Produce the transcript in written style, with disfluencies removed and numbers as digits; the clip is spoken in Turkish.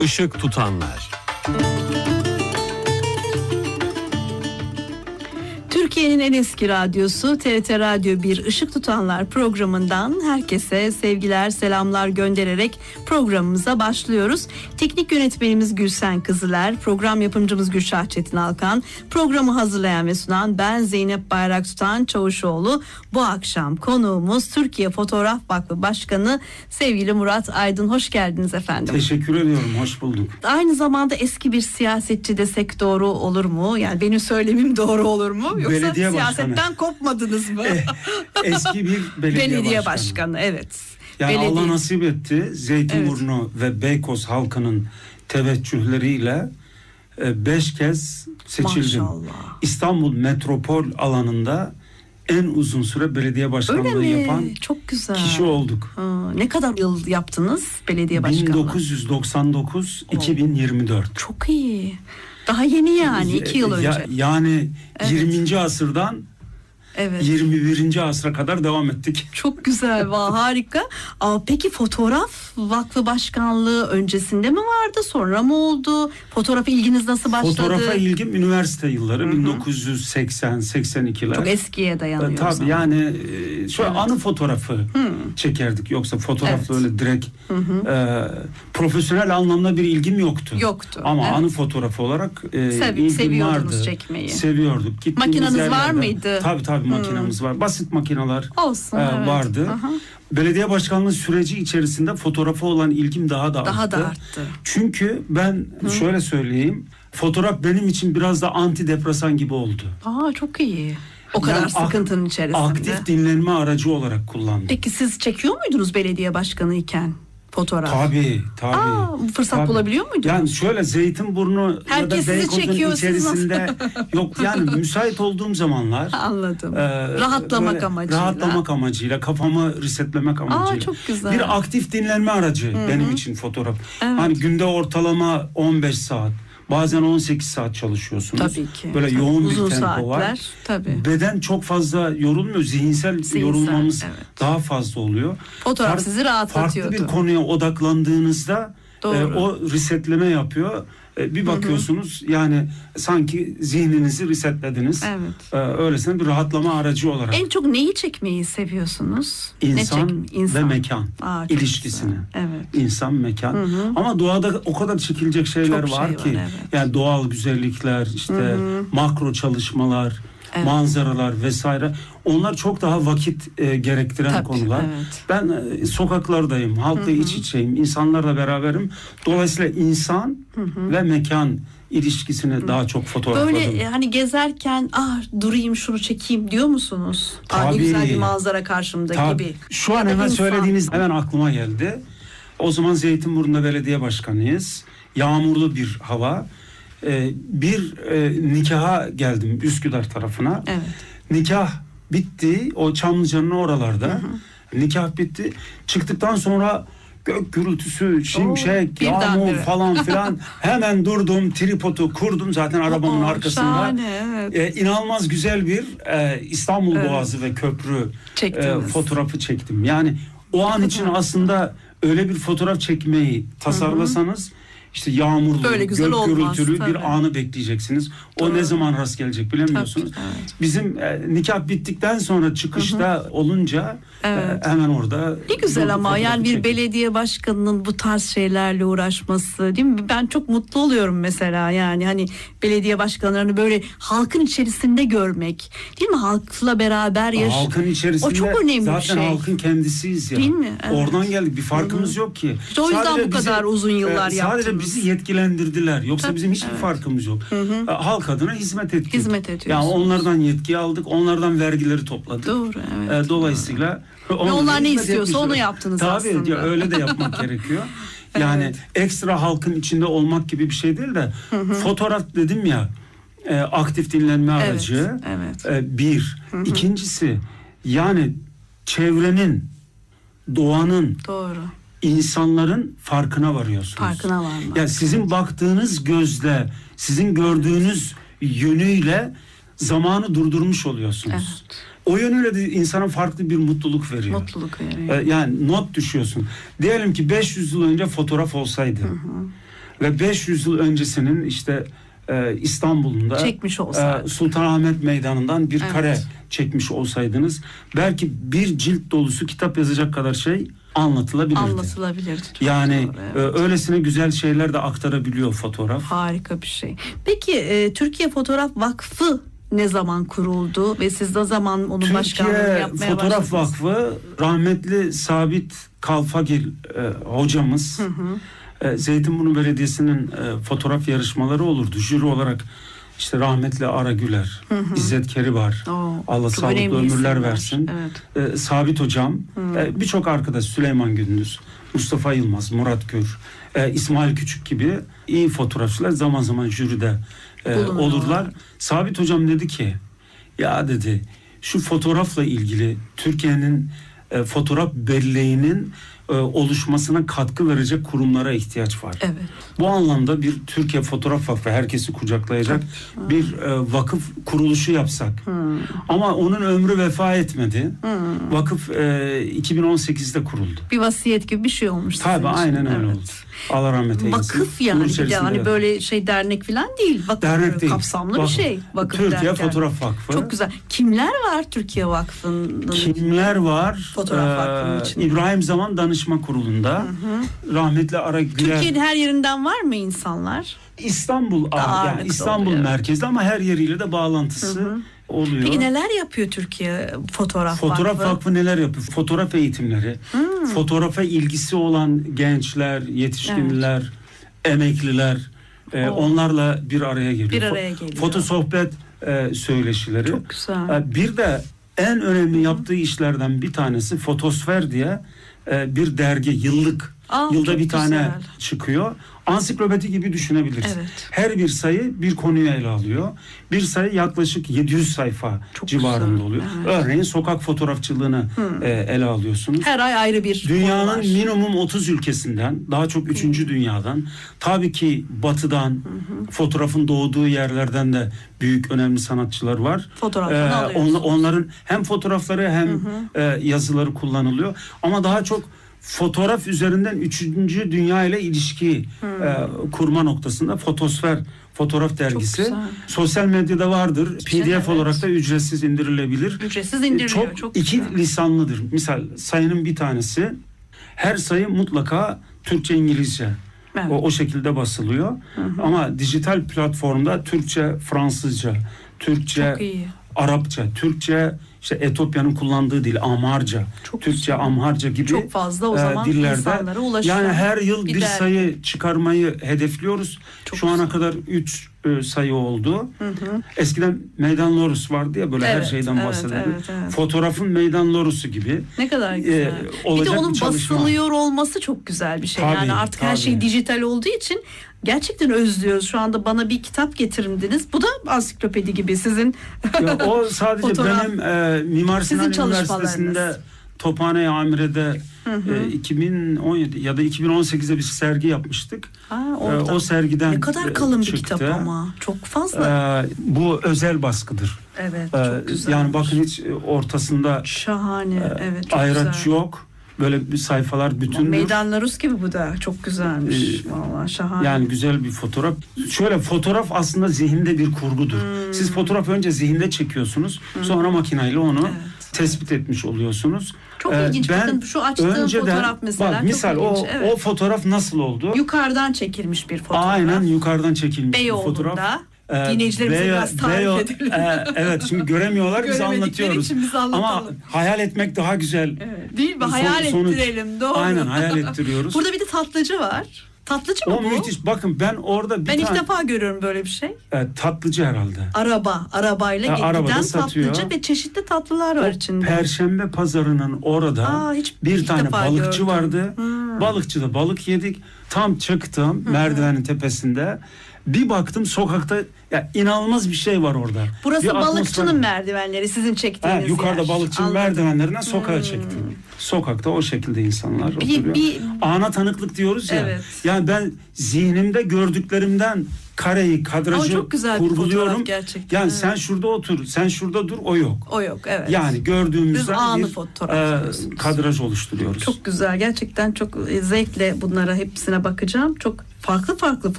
Işık tutanlar. Türkiye'nin en eski radyosu TRT Radyo 1 Işık Tutanlar programından herkese sevgiler, selamlar göndererek programımıza başlıyoruz. Teknik yönetmenimiz Gülsen Kızıler, program yapımcımız Gülşah Çetin Alkan, programı hazırlayan ve sunan ben Zeynep Bayraktutan Çavuşoğlu. Bu akşam konuğumuz Türkiye Fotoğraf Vakfı Başkanı sevgili Murat Aydın. Hoş geldiniz efendim. Teşekkür ediyorum, hoş bulduk. Aynı zamanda eski bir siyasetçi desek doğru olur mu? Yani benim söylemim doğru olur mu? Yoksa belediye siyasetten başkanı. Kopmadınız mı? Eski bir belediye başkanı. Evet. Yani Belediye. Allah nasip etti. Zeytinburnu ve Beykoz halkının teveccühleriyle 5 kez seçildim. Maşallah. İstanbul metropol alanında en uzun süre belediye başkanlığı yapan çok güzel kişi olduk. Ne kadar yıl yaptınız belediye başkanlığı? 1999-2024. Çok iyi. Daha yeni yani 2 yıl önce. Yani Evet. 20. asırdan Evet. 21. asra kadar devam ettik. Çok güzel, harika. Peki Fotoğraf Vakfı Başkanlığı öncesinde mi vardı, sonra mı oldu? Fotoğrafa ilginiz nasıl başladı? Fotoğrafa ilgim üniversite yılları, 1980-82'ler. Çok eskiye dayanıyor. Tabii yani şöyle anı fotoğrafı çekerdik. Yoksa fotoğrafla öyle direkt profesyonel anlamda bir ilgim yoktu. Ama anı fotoğrafı olarak ilgim seviyordunuz vardı. Çekmeyi. Seviyorduk. Makineniz var mıydı? Tabii makinamız var. Basit makineler olsun, vardı. Aha. Belediye başkanlığı süreci içerisinde fotoğrafa olan ilgim daha da arttı. Çünkü ben şöyle söyleyeyim, fotoğraf benim için biraz da antidepresan gibi oldu. Çok iyi. O kadar yani sıkıntının içerisinde. Aktif dinlenme aracı olarak kullandım. Peki siz çekiyor muydunuz belediye başkanı iken fotoğraf? Tabii. Fırsat bulabiliyor muydunuz? Yani şöyle Zeytinburnu herkes ya da sizi çekiyor, Beykoz'un içerisinde yok yani müsait olduğum zamanlar. Anladım. Rahatlamak amacıyla. Kafamı resetlemek amacıyla. Çok güzel. Bir aktif dinlenme aracı benim için fotoğraf. Evet. Hani günde ortalama 15 saat. Bazen 18 saat çalışıyorsunuz. Tabii ki. Böyle yoğun uzun bir tempo saatler, var. Tabii. Beden çok fazla yorulmuyor. Zihinsel yorulmamız daha fazla oluyor. Fotoğraf sizi rahatlatıyordu. Farklı bir konuya odaklandığınızda o resetleme yapıyor. Bir bakıyorsunuz yani sanki zihninizi resetlediniz. Evet. Öylesine bir rahatlama aracı olarak. En çok neyi çekmeyi seviyorsunuz? İnsan ve mekan ilişkisini. Evet. İnsan, mekan. Ama doğada o kadar çekilecek şeyler çok var ki. Evet. Yani doğal güzellikler, işte makro çalışmalar, manzaralar vesaire. Onlar çok daha vakit gerektiren konular. Evet. Ben sokaklardayım, halkla iç içeyim, insanlarla beraberim. Dolayısıyla insan ve mekan ilişkisine daha çok fotoğrafladım. Böyle hani gezerken durayım şunu çekeyim diyor musunuz? Tabii. Ne güzel bir manzara karşımda gibi. Şu an hemen söylediğiniz hemen aklıma geldi. O zaman Zeytinburnu'nda belediye başkanıyız. Yağmurlu bir hava. Bir nikaha geldim Üsküdar tarafına. Evet. Nikah bitti. O Çamlıca'nın oralarda. Nikah bitti. Çıktıktan sonra gök gürültüsü, şimşek, yağmur falan filan. Hemen durdum, tripodu kurdum zaten arabamın arkasında. Şahane, evet. İnanılmaz güzel bir İstanbul Boğazı ve köprü fotoğrafı çektim. Yani o an için aslında öyle bir fotoğraf çekmeyi tasarlasanız işte yağmurlu, gök gürültülü bir anı bekleyeceksiniz. O ne zaman rast gelecek bilemiyorsunuz. Bizim nikah bittikten sonra çıkışta olunca hemen orada. Ne güzel ama yani bir belediye başkanının bu tarz şeylerle uğraşması, değil mi? Ben çok mutlu oluyorum mesela, yani hani belediye başkanlarını böyle halkın içerisinde görmek, değil mi? Halkla beraber halkın içerisinde. O çok önemli zaten bir şey. Halkın kendisiz ya. Değil mi? Evet. Oradan geldik. Bir farkımız yok ki. İşte o yüzden sadece bu kadar uzun yıllar yaptınız. Sadece bizi yetkilendirdiler. Yoksa bizim hiçbir farkımız yok. Halk adına hizmet ettik. Yani onlardan yetki aldık. Onlardan vergileri topladık. Doğru, evet. Dolayısıyla onlar ne istiyorsa onu yaptınız aslında. Tabii öyle de yapmak gerekiyor. Yani ekstra halkın içinde olmak gibi bir şey değil de fotoğraf dedim ya, aktif dinlenme aracı. Bir. İkincisi yani çevrenin, doğanın, insanların farkına varıyorsunuz. Farkına varmak. Yani sizin baktığınız gözle, sizin gördüğünüz yönüyle zamanı durdurmuş oluyorsunuz. Evet. O yönüyle de insana farklı bir mutluluk veriyor. Mutluluk veriyor. Yani not düşüyorsun. Diyelim ki 500 yıl önce fotoğraf olsaydı. ve 500 yıl öncesinin işte İstanbul'da çekmiş Sultanahmet Meydanı'ndan bir kare çekmiş olsaydınız belki bir cilt dolusu kitap yazacak kadar şey anlatılabilirdi. Yani öylesine güzel şeyler de aktarabiliyor fotoğraf. Harika bir şey. Peki Türkiye Fotoğraf Vakfı ne zaman kuruldu ve siz ne zaman onun başkanlığını yapmaya başladınız? Türkiye Fotoğraf Vakfı rahmetli Sabit Kalfagil hocamız, Zeytinburnu Belediyesi'nin fotoğraf yarışmaları olurdu. Jüri olarak işte rahmetli Ara Güler, İzzet Keribar, Allah sağlıklı ömürler versin. Evet. Sabit hocam, birçok arkadaş, Süleyman Gündüz, Mustafa Yılmaz, Murat Gür, İsmail Küçük gibi iyi fotoğrafçılar zaman zaman jüride olurlar. Sabit hocam dedi ki, ya dedi, şu fotoğrafla ilgili Türkiye'nin fotoğraf belleğinin oluşmasına katkı verecek kurumlara ihtiyaç var. Evet. Bu anlamda bir Türkiye Fotoğraf Vakfı, herkesi kucaklayacak bir vakıf kuruluşu yapsak. Ama onun ömrü vefa etmedi. Vakıf 2018'de kuruldu. Bir vasiyet gibi bir şey olmuş. Tabii aynen öyle oldu. Allah rahmet eylesin. Vakıf yani böyle şey dernek falan değil. Vakıf dernek değil. Kapsamlı bir şey. Vakıf Türkiye derken. Fotoğraf Vakfı. Çok güzel. Kimler var Türkiye Vakfı'nda? Kimler var? Fotoğraf Vakfı'nın içinde. İbrahim Zaman Danışma Kurulu'nda rahmetli Ara Güler. Türkiye'nin her yerinden var mı insanlar? İstanbul merkezde ama her yeriyle de bağlantısı oluyor. Peki neler yapıyor Türkiye Fotoğraf Vakfı? Fotoğraf Vakfı neler yapıyor? Fotoğraf eğitimleri, fotoğrafa ilgisi olan gençler, yetişkinler, emekliler, onlarla bir araya geliyor. Foto sohbet söyleşileri. Çok güzel. Bir de en önemli yaptığı işlerden bir tanesi Fotosfer diye bir dergi, yılda bir tane çıkıyor. Ansiklopedi gibi düşünebiliriz. Evet. Her bir sayı bir konuyu ele alıyor. Bir sayı yaklaşık 700 sayfa civarında oluyor. Evet. Örneğin sokak fotoğrafçılığını ele alıyorsunuz. Her ay ayrı bir dünyanın minimum 30 ülkesinden, daha çok 3. dünyadan, tabii ki batıdan, fotoğrafın doğduğu yerlerden de büyük önemli sanatçılar var. Onların hem fotoğrafları hem yazıları kullanılıyor. Ama daha çok fotoğraf üzerinden 3. dünya ile ilişki kurma noktasında Fotosfer Fotoğraf Dergisi. Sosyal medyada vardır. PDF olarak da ücretsiz indirilebilir. Çok iki lisanlıdır. Misal sayının bir tanesi, her sayı mutlaka Türkçe, İngilizce. Evet. O şekilde basılıyor. Ama dijital platformda Türkçe, Fransızca, Türkçe, Arapça, Türkçe, işte Etopya'nın kullandığı dil Amharca, Türkçe, Amharca gibi çok fazla o zaman insanlara ulaşıyor. Yani her yıl bir sayı çıkarmayı hedefliyoruz. Şu ana kadar 3 sayı oldu. Eskiden Meydan Lorusu vardı ya, böyle her şeyden bahsederdi. Fotoğrafın Meydan Lorusu gibi. Ne kadar güzel. Bir de onun basılıyor olması çok güzel bir şey. Tabii, yani artık her şey dijital olduğu için gerçekten özlüyoruz. Şu anda bana bir kitap getirin dediniz. Bu da ansiklopedi gibi sizin. O sadece benim Mimar Sinan Üniversitesi'nde Tophane-i Amire'de 2017 ya da 2018'de bir sergi yapmıştık. O sergiden ne kadar kalın bir kitap ama. Çok fazla. Bu özel baskıdır. Evet, çok güzel. Yani bakın hiç ortasında şahane. Evet, çok ayraç güzel. Yok. Böyle bir sayfalar bütündür. Meydan Rus gibi bu da çok güzelmiş. Vallahi şahane. Yani güzel bir fotoğraf. Şöyle, fotoğraf aslında zihinde bir kurgudur. Siz fotoğraf önce zihinde çekiyorsunuz. Sonra makineyle onu tespit etmiş oluyorsunuz. Çok ilginç. Bakın şu açtığım fotoğraf mesela. Bak, misal o fotoğraf nasıl oldu? Yukarıdan çekilmiş bir fotoğraf. Aynen, yukarıdan çekilmiş bir fotoğraf. Dinleyicilerimize biraz tarif edelim. Evet, şimdi göremiyorlar, biz anlatıyoruz. Ama hayal etmek daha güzel. Evet, değil mi? Hayal ettirelim. Doğru. Aynen, hayal ettiriyoruz. Burada bir de tatlıcı var. Tatlıcı mı bu? Müthiş. Bakın ben orada ben ilk defa görüyorum böyle bir şey. Tatlıcı herhalde. Arabayla giden tatlıcı ve çeşitli tatlılar var içinde. Perşembe pazarının orada bir tane balıkçı vardı. Balıkçıda balık yedik. Tam çıktım merdivenin tepesinde. Bir baktım sokakta, ya inanılmaz bir şey var orada. Burası balıkçının merdivenleri, sizin çektiğiniz yer. Yukarıda balıkçının merdivenlerinden sokağa çektim. Sokakta o şekilde insanlar oturuyor. Ana tanıklık diyoruz ya. Evet. Yani ben zihnimde gördüklerimden kareyi, kadrajı kurguluyorum. Yani evet. Sen şurada otur, sen şurada dur, o yok. O yok, evet. Yani gördüğümüzden bir kadraj oluşturuyoruz. Çok güzel. Gerçekten çok zevkle bunlara hepsine bakacağım. Çok farklı